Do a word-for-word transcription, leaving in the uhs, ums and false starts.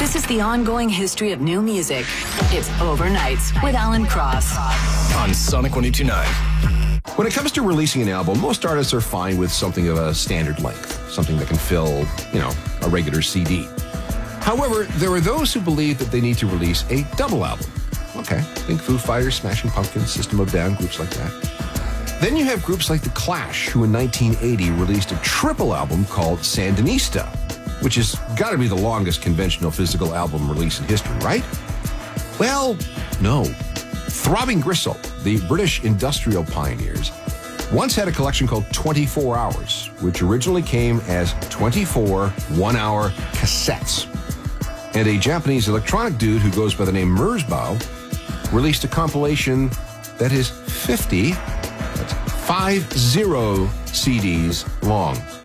This is the ongoing history of new music. It's Overnights with Alan Cross on Sonic one oh two point nine. When it comes to releasing an album, most artists are fine with something of a standard length, something that can fill, you know, a regular C D. However, there are those who believe that they need to release a double album. Okay, think Foo Fighters, Smashing Pumpkins, System of a Down, groups like that. Then you have groups like The Clash, who in nineteen eighty released a triple album called Sandinista, which has got to be the longest conventional physical album release in history, right? Well, no. Throbbing Gristle, the British industrial pioneers, once had a collection called twenty-four hours, which originally came as twenty-four one-hour cassettes. And a Japanese electronic dude who goes by the name Merzbow released a compilation that is fifty, that's five zero C Ds long.